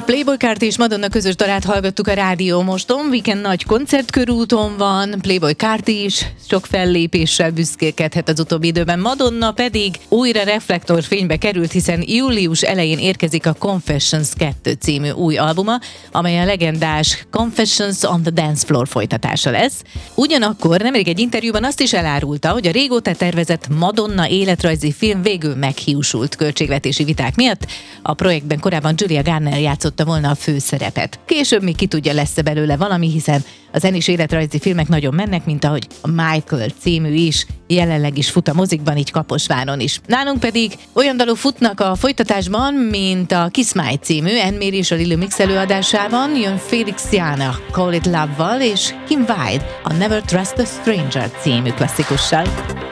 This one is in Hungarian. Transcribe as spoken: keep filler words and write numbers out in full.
Playboi Carti és Madonna közös dalát hallgattuk a Rádió Moston. Weekend nagy koncertkörúton van, Playboi Carti is sok fellépéssel büszkélkedhet az utóbbi időben. Madonna pedig újra reflektorfénybe került, hiszen július elején érkezik a Confessions kettő című új albuma, amely a legendás Confessions on the Dance Floor folytatása lesz. Ugyanakkor nemrég egy interjúban azt is elárulta, hogy a régóta tervezett Madonna életrajzi film végül meghiúsult költségvetési viták miatt. A projektben korábban Julia Garner játszotta volna a főszerepet. Később még ki tudja, lesz-e belőle valami, hiszen a zenés életrajzi filmek nagyon mennek, mint ahogy a Michael című is jelenleg is fut a mozikban, így Kaposváron is. Nálunk pedig olyan dalok futnak a folytatásban, mint a Kiss My című Anne Mary és a Lil Mix előadásában, jön Felix Jana Call It Love-val és Kim Wilde a Never Trust a Stranger című klasszikussal.